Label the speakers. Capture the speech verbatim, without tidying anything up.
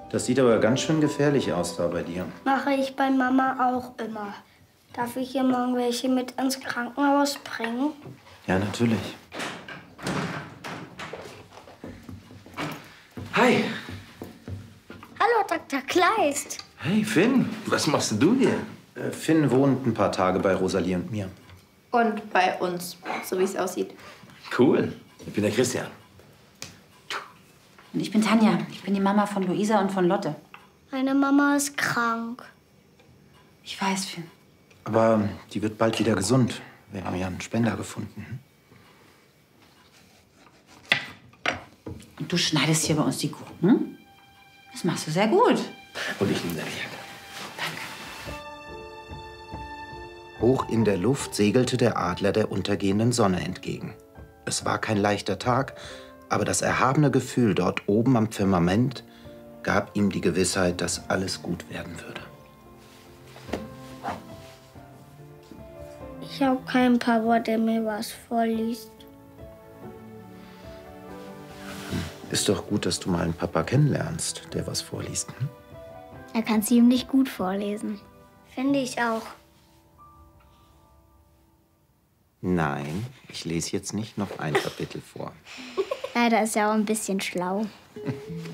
Speaker 1: Das sieht aber ganz schön gefährlich aus da bei dir.
Speaker 2: Mache ich bei Mama auch immer. Darf ich ihr morgen welche mit ins Krankenhaus bringen?
Speaker 1: Ja, natürlich.
Speaker 3: Hi.
Speaker 2: Hallo, Doktor Kleist.
Speaker 3: Hey, Finn. Was machst denn du hier?
Speaker 1: Äh, Finn wohnt ein paar Tage bei Rosalie und mir.
Speaker 4: Und bei uns, so wie es aussieht.
Speaker 3: Cool. Ich bin der Christian.
Speaker 5: Und ich bin Tanja. Ich bin die Mama von Luisa und von Lotte.
Speaker 2: Meine Mama ist krank.
Speaker 5: Ich weiß, Finn.
Speaker 1: Aber die wird bald wieder gesund. Wir haben ja einen Spender gefunden.
Speaker 5: Und du schneidest hier bei uns die Gurken? Das machst du sehr gut.
Speaker 3: Und ich nehme deine Jacke.
Speaker 1: Hoch in der Luft segelte der Adler der untergehenden Sonne entgegen. Es war kein leichter Tag, aber das erhabene Gefühl dort oben am Firmament gab ihm die Gewissheit, dass alles gut werden würde.
Speaker 2: Ich habe keinen Papa, der mir was vorliest.
Speaker 1: Ist doch gut, dass du mal einen Papa kennenlernst, der was vorliest. Hm?
Speaker 6: Er kann ziemlich gut vorlesen.
Speaker 2: Finde ich auch.
Speaker 1: Nein, ich lese jetzt nicht noch ein Kapitel vor.
Speaker 6: Leider ist er auch ein bisschen schlau.